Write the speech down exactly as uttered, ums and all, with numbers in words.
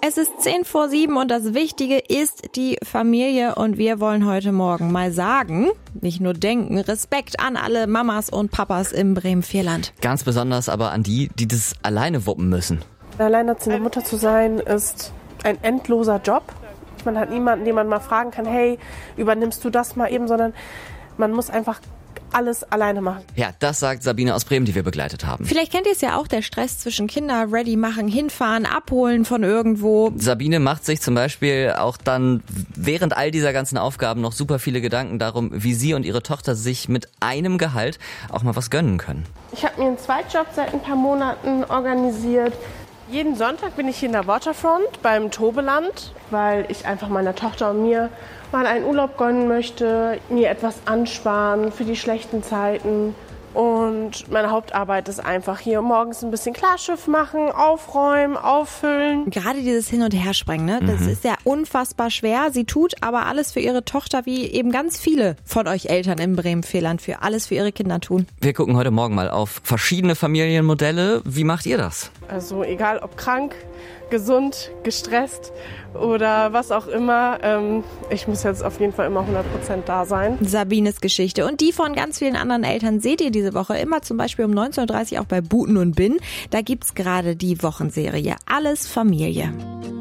Es ist zehn vor sieben und das Wichtige ist die Familie und wir wollen heute Morgen mal sagen, nicht nur denken, Respekt an alle Mamas und Papas im Bremen-Vierland. Ganz besonders aber an die, die das alleine wuppen müssen. Alleinerziehende Mutter zu sein ist ein endloser Job. Man hat niemanden, den man mal fragen kann, hey, übernimmst du das mal eben, sondern man muss einfach alles alleine machen. Ja, das sagt Sabine aus Bremen, die wir begleitet haben. Vielleicht kennt ihr es ja auch, der Stress zwischen Kinder ready machen, hinfahren, abholen von irgendwo. Sabine macht sich zum Beispiel auch dann während all dieser ganzen Aufgaben noch super viele Gedanken darum, wie sie und ihre Tochter sich mit einem Gehalt auch mal was gönnen können. Ich habe mir einen Zweitjob seit ein paar Monaten organisiert. Jeden Sonntag bin ich hier in der Waterfront beim Tobeland, weil ich einfach meiner Tochter und mir mal einen Urlaub gönnen möchte, mir etwas ansparen für die schlechten Zeiten. Und meine Hauptarbeit ist einfach hier morgens ein bisschen Klarschiff machen, aufräumen, auffüllen. Gerade dieses Hin- und Herspringen, ne? Das mhm. ist ja unfassbar schwer. Sie tut aber alles für ihre Tochter, wie eben ganz viele von euch Eltern im Bremen-Vierland für alles für ihre Kinder tun. Wir gucken heute Morgen mal auf verschiedene Familienmodelle. Wie macht ihr das? Also egal ob krank, gesund, gestresst oder was auch immer. Ähm, ich muss jetzt auf jeden Fall immer hundert Prozent da sein. Sabines Geschichte und die von ganz vielen anderen Eltern seht ihr diese Woche immer zum Beispiel um neunzehn Uhr dreißig auch bei Buten und Bin. Da gibt's gerade die Wochenserie Alles Familie.